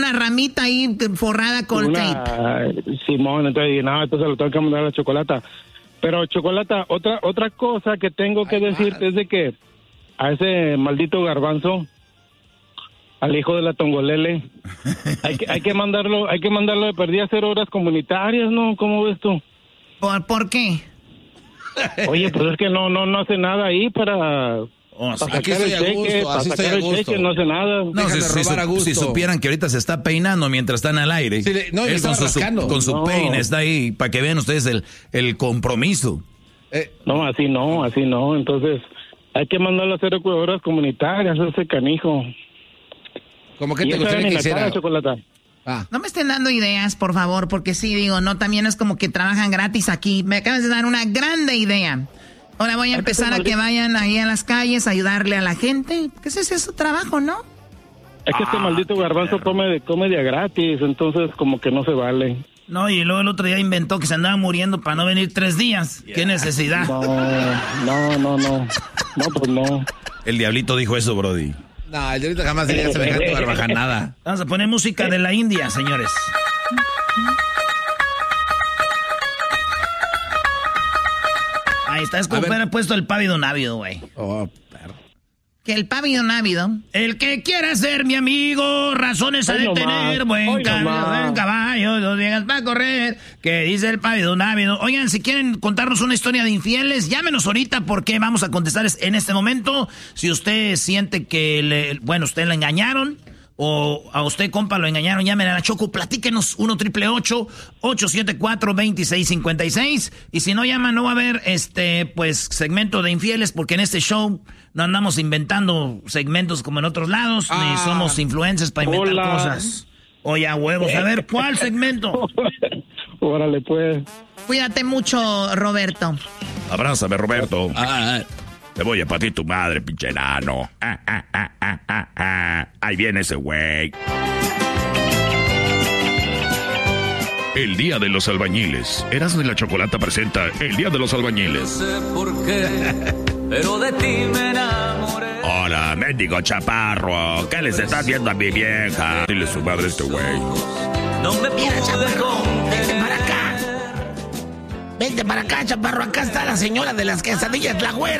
una ramita ahí forrada con tape. Simón, entonces lo tengo que mandar a la Chocolata. Pero Chocolata, otra cosa que tengo que decirte es de que a ese maldito garbanzo, al hijo de la Tongolele, hay que mandarlo de perdida a hacer horas comunitarias, ¿no? ¿Cómo ves tú? ¿Por qué? Oye, pues es que no hace nada ahí para aquí estoy a gusto, así estoy a gusto. No hace nada. No, si supieran que ahorita se está peinando mientras están al aire. Sí, no, él con su peine está ahí, para que vean ustedes el compromiso. No, así no. Entonces, hay que mandarlo a hacer horas comunitarias, ese canijo. ¿Cómo que te gustaría que hiciera? Chocolata. No me estén dando ideas, por favor, porque sí, digo, no, también es como que trabajan gratis aquí. Me acabas de dar una grande idea. Ahora voy a empezar a que vayan ahí a las calles a ayudarle a la gente. ¿Qué es su trabajo, no? Es que este maldito garbanzo come de a gratis, entonces como que no se vale. No, y luego el otro día inventó que se andaba muriendo para no venir 3 días. ¿Qué necesidad? No, pues no. El diablito dijo eso, Brody. No, el diablito jamás diría semejante barbajanada. Vamos a poner música de la India, señores. Ahí está, es como hubiera puesto el pávido návido, güey. Que el pávido návido. El que quiera ser mi amigo, razones a de tener, buen caballo, 2 días para correr, que dice el pávido návido. Oigan, si quieren contarnos una historia de infieles, llámenos ahorita porque vamos a contestarles en este momento. Si usted siente que, usted le engañaron, o a usted, compa, lo engañaron, llamen a la Choco, platíquenos, 1-888-874-2656. Y si no llaman, no va a haber, segmento de infieles, porque en este show no andamos inventando segmentos como en otros lados, ni somos influencers para inventar cosas. Oye, a huevos, a ver, ¿cuál segmento? Órale, pues. Cuídate mucho, Roberto. Abrázame, Roberto. Te voy a patir tu madre, pinche enano. Ahí viene ese güey. El Día de los Albañiles. Erasmo y la Chocolata presenta el Día de los Albañiles. No sé por qué, pero de ti me enamoré. Hola, mendigo chaparro. ¿Qué les está haciendo a mi vieja? Dile su madre a este güey. No me Mira, chaparro, vente para acá. Vente para acá, chaparro. Acá está la señora de las quesadillas, la güera.